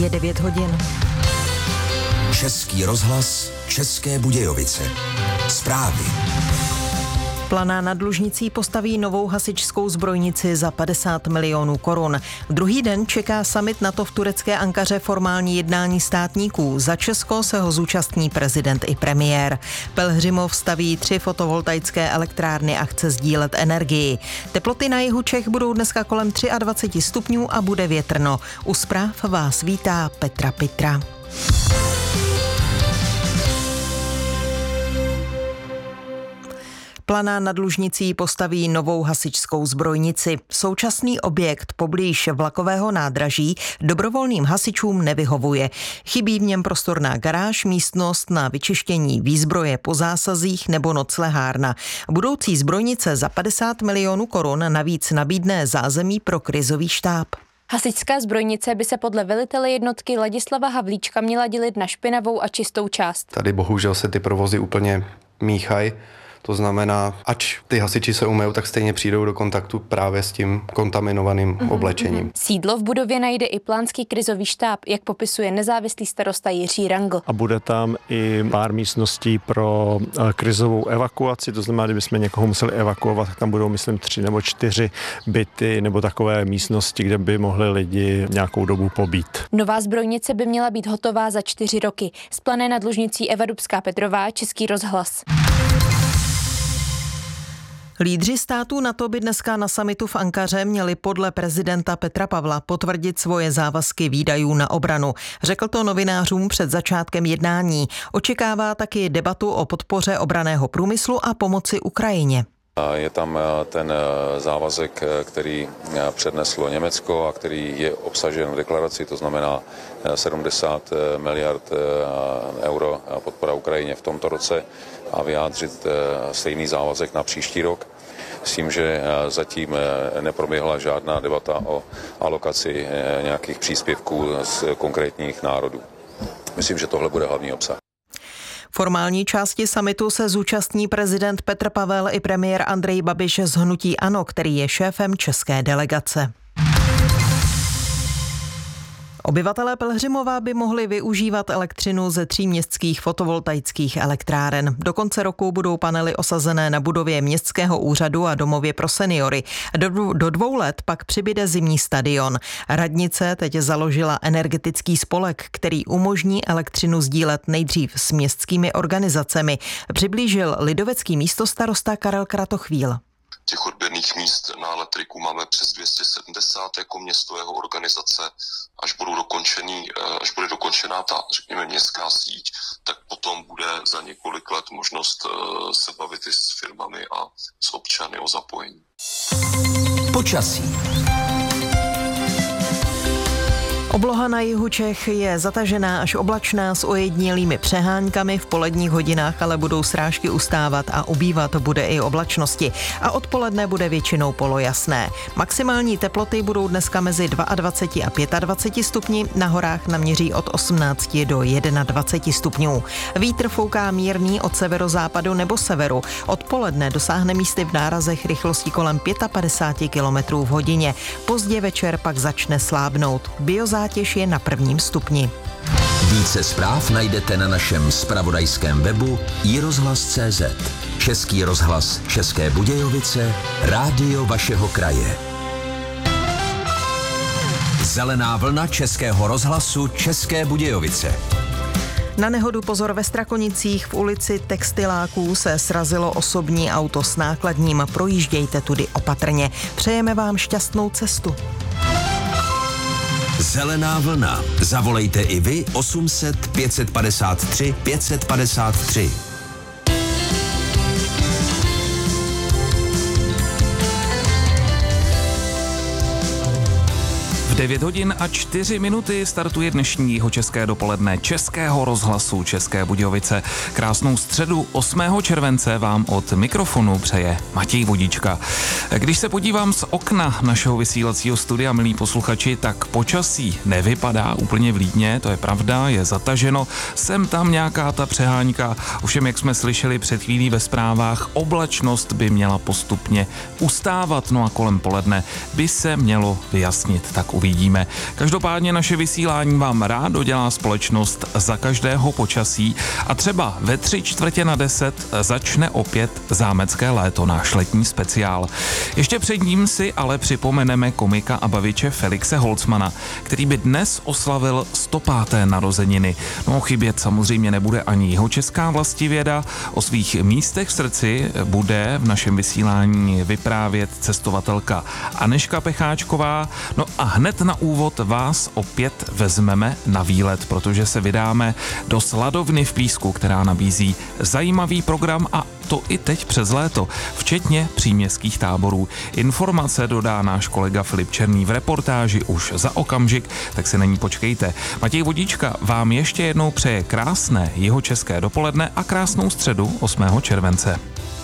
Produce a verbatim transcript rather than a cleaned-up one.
Je devět hodin. Český rozhlas, České Budějovice. Zprávy. Planá nad Lužnicí postaví novou hasičskou zbrojnici za padesát milionů korun. Druhý den čeká summit NATO v turecké Ankaře formální jednání státníků. Za Česko se ho zúčastní prezident i premiér. Pelhřimov staví tři fotovoltaické elektrárny a chce sdílet energii. Teploty na jihu Čech budou dneska kolem dvacet tři stupňů a bude větrno. U zpráv vás vítá Petra Pitra. Planá nad Lužnicí postaví novou hasičskou zbrojnici. Současný objekt poblíž vlakového nádraží dobrovolným hasičům nevyhovuje. Chybí v něm prostorná garáž, místnost na vyčištění výzbroje po zásazích nebo noclehárna. Budoucí zbrojnice za padesát milionů korun navíc nabídne zázemí pro krizový štáb. Hasičská zbrojnice by se podle velitele jednotky Ladislava Havlíčka měla dělit na špinavou a čistou část. Tady bohužel se ty provozy úplně míchají. To znamená, ač ty hasiči se umyjou, tak stejně přijdou do kontaktu právě s tím kontaminovaným mm-hmm. oblečením. Sídlo v budově najde i plánský krizový štáb, jak popisuje nezávislý starosta Jiří Rangl. A bude tam i pár místností pro krizovou evakuaci, to znamená, kdybychom někoho museli evakuovat, tak tam budou, myslím, tři nebo čtyři byty nebo takové místnosti, kde by mohli lidi nějakou dobu pobít. Nová zbrojnice by měla být hotová za čtyři roky. Z Plané nad Lužnicí Eva Dubská-Petrová, Český rozhlas. Lídři států NATO by dneska na summitu v Ankaře měli podle prezidenta Petra Pavla potvrdit svoje závazky výdajů na obranu. Řekl to novinářům před začátkem jednání. Očekává taky debatu o podpoře obranného průmyslu a pomoci Ukrajině. Je tam ten závazek, který předneslo Německo a který je obsažen v deklaraci, to znamená sedmdesát miliard euro podpora Ukrajině v tomto roce a vyjádřit stejný závazek na příští rok. S tím, že zatím neproběhla žádná debata o alokaci nějakých příspěvků z konkrétních národů. Myslím, že tohle bude hlavní obsah. Formální části summitu se zúčastní prezident Petr Pavel i premiér Andrej Babiš z hnutí ANO, který je šéfem české delegace. Obyvatelé Pelhřimova by mohli využívat elektřinu ze tří městských fotovoltaických elektráren. Do konce roku budou panely osazené na budově městského úřadu a domově pro seniory. Do, do dvou let pak přibyde zimní stadion. Radnice teď založila energetický spolek, který umožní elektřinu sdílet nejdřív s městskými organizacemi. Přiblížil lidovecký místostarosta Karel Kratochvíl. Těch odběrných míst na elektriku máme přes dvě stě sedmdesát jako město, jeho organizace. Až budou dokončený, až bude dokončená ta, řekněme, městská síť, tak potom bude za několik let možnost se bavit i s firmami a s občany o zapojení. Počasí. Obloha na jihu Čech je zatažená až oblačná s ojedinělými přeháňkami, v poledních hodinách ale budou srážky ustávat a ubývat bude i oblačnosti. A odpoledne bude většinou polojasné. Maximální teploty budou dneska mezi dvacet dva a dvacet pět stupni, na horách naměří od osmnáct do dvacet jedna stupňů. Vítr fouká mírný od severozápadu nebo severu. Odpoledne dosáhne místy v nárazech rychlostí kolem padesát pět kilometrů v hodině. Pozdě večer pak začne slábnout. Biozátěž je na prvním stupni. Více zpráv najdete na našem zpravodajském webu i rozhlas tečka cé zet. Český rozhlas České Budějovice, rádio vašeho kraje. Zelená vlna Českého rozhlasu České Budějovice. Na nehodu pozor ve Strakonicích, v ulici Textiláků se srazilo osobní auto s nákladním. Projíždějte tudy opatrně. Přejeme vám šťastnou cestu. Zelená vlna. Zavolejte i vy osm set pět padesát tři pět padesát tři. devět hodin a čtyři minuty startuje dnešní jihočeské dopoledne Českého rozhlasu České Budějovice. Krásnou středu osmého července vám od mikrofonu přeje Matěj Vodička. Když se podívám z okna našeho vysílacího studia, milí posluchači, tak počasí nevypadá úplně vlídně, to je pravda, je zataženo, sem tam nějaká ta přeháňka, ovšem jak jsme slyšeli před chvílí ve zprávách, oblačnost by měla postupně ustávat, no a kolem poledne by se mělo vyjasnit, tak uvidíme. uvidíme. Každopádně naše vysílání vám rádo dělá společnost za každého počasí a třeba ve tři čtvrtě na deset začne opět Zámecké léto, náš letní speciál. Ještě před ním si ale připomeneme komika a baviče Felixe Holcmana, který by dnes oslavil sto páté narozeniny. No chybět samozřejmě nebude ani jihočeská vlastivěda. O svých místech v srdci bude v našem vysílání vyprávět cestovatelka Anežka Pecháčková. No a hned na úvod vás opět vezmeme na výlet, protože se vydáme do Sladovny v Písku, která nabízí zajímavý program a to i teď přes léto, včetně příměstských táborů. Informace dodá náš kolega Filip Černý v reportáži už za okamžik, tak se na ní počkejte. Matěj Vodíčka vám ještě jednou přeje krásné jihočeské dopoledne a krásnou středu osmého července.